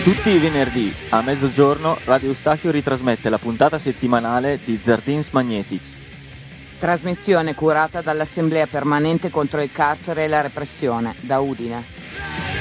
Tutti i venerdì a mezzogiorno Radio Eustachio ritrasmette la puntata settimanale di Zardins Magnetics. Trasmissione curata dall'Assemblea Permanente contro il carcere e la repressione, da Udine.